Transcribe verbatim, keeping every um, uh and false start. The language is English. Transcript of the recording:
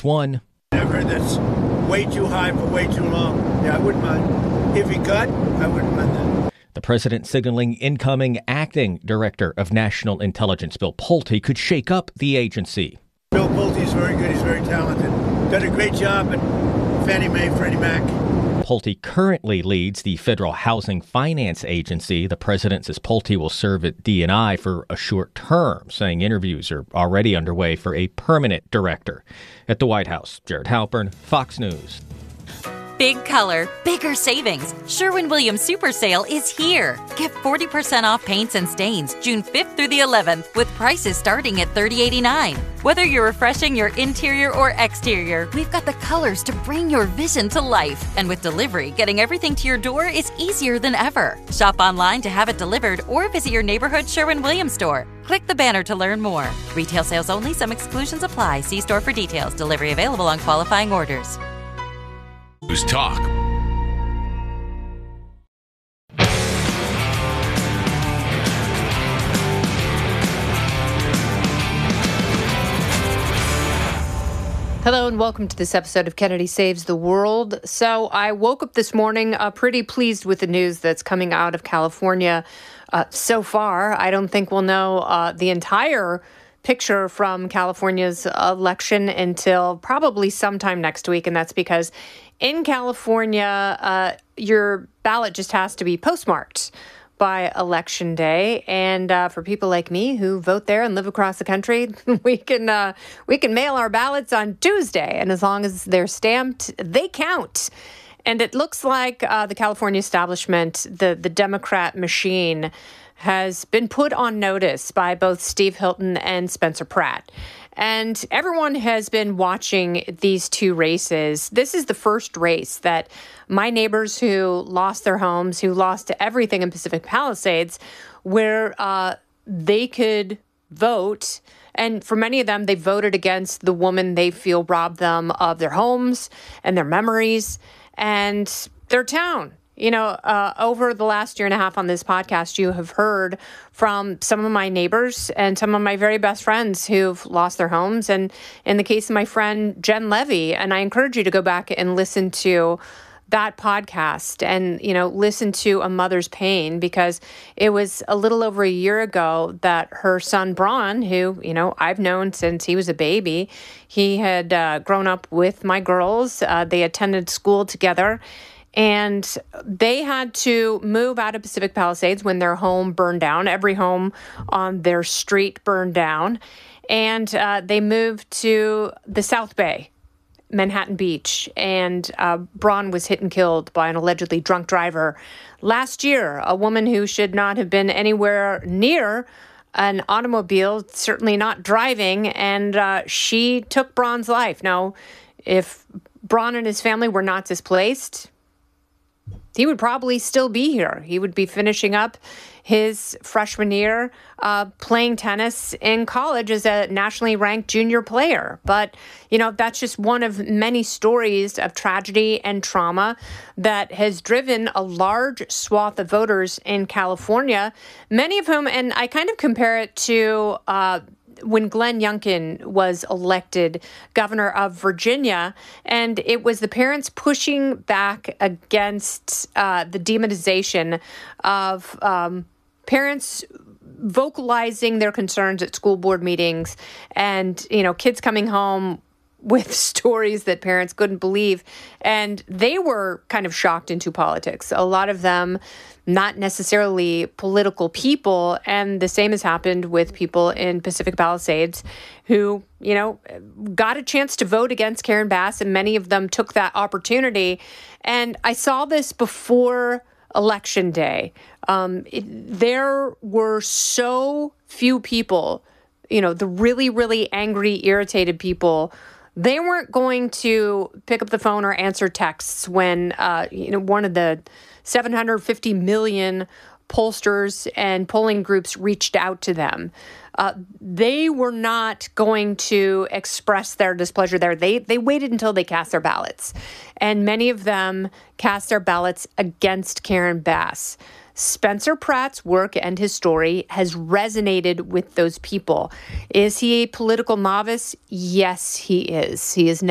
Fox one. I've heard that's way too high for way too long. Yeah, I wouldn't mind. If he cut, I wouldn't mind that. The president signaling incoming acting director of National Intelligence, Bill Pulte, could shake up the agency. Bill Pulte is very good. He's very talented. Done a great job at Fannie Mae, Freddie Mac. Pulte currently leads the Federal Housing Finance Agency. The president says Pulte will serve at D and I for a short term, saying interviews are already underway for a permanent director. At the White House, Jared Halpern, Fox News. Big color, bigger savings. Sherwin-Williams Super Sale is here. Get forty percent off paints and stains June fifth through the eleventh with prices starting at thirty dollars and eighty-nine cents. Whether you're refreshing your interior or exterior, we've got the colors to bring your vision to life. And with delivery, getting everything to your door is easier than ever. Shop online to have it delivered or visit your neighborhood Sherwin-Williams store. Click the banner to learn more. Retail sales only. Some exclusions apply. See store for details. Delivery available on qualifying orders. News Talk. Hello and welcome to this episode of Kennedy Saves the World. So I woke up this morning uh, pretty pleased with the news that's coming out of California uh, so far. I don't think we'll know uh, the entire picture from California's election until probably sometime next week, and that's because in California, uh, your ballot just has to be postmarked by Election Day. And uh, for people like me who vote there and live across the country, we can uh, we can mail our ballots on Tuesday. And as long as they're stamped, they count. And it looks like uh, the California establishment, the, the Democrat machine, has been put on notice by both Steve Hilton and Spencer Pratt. And everyone has been watching these two races. This is the first race that my neighbors who lost their homes, who lost everything in Pacific Palisades, where uh, they could vote. And for many of them, they voted against the woman they feel robbed them of their homes and their memories and their town. You know, uh, over the last year and a half on this podcast, you have heard from some of my neighbors and some of my very best friends who've lost their homes. And in the case of my friend Jen Levy, and I encourage you to go back and listen to that podcast and, you know, listen to a mother's pain, because it was a little over a year ago that her son Braun, who, you know, I've known since he was a baby, he had uh, grown up with my girls. Uh, they attended school together. And they had to move out of Pacific Palisades when their home burned down. Every home on their street burned down. And uh, they moved to the South Bay, Manhattan Beach. And uh, Braun was hit and killed by an allegedly drunk driver last year, a woman who should not have been anywhere near an automobile, certainly not driving. And uh, she took Braun's life. Now, if Braun and his family were not displaced, he would probably still be here. He would be finishing up his freshman year uh, playing tennis in college as a nationally ranked junior player. But, you know, that's just one of many stories of tragedy and trauma that has driven a large swath of voters in California, many of whom, and I kind of compare it to uh, when Glenn Youngkin was elected governor of Virginia, and it was the parents pushing back against uh, the demonization of um, parents vocalizing their concerns at school board meetings, and, you know, kids coming home with stories that parents couldn't believe. And they were kind of shocked into politics. A lot of them not necessarily political people. And the same has happened with people in Pacific Palisades who, you know, got a chance to vote against Karen Bass, and many of them took that opportunity. And I saw this before Election Day. Um, it, there were so few people, you know, the really, really angry, irritated people. They weren't going to pick up the phone or answer texts when, uh, you know, one of the seven hundred fifty million pollsters and polling groups reached out to them. Uh, they were not going to express their displeasure there. They they waited until they cast their ballots. And many of them cast their ballots against Karen Bass. Spencer Pratt's work and his story has resonated with those people. Is he a political novice? Yes, he is. He is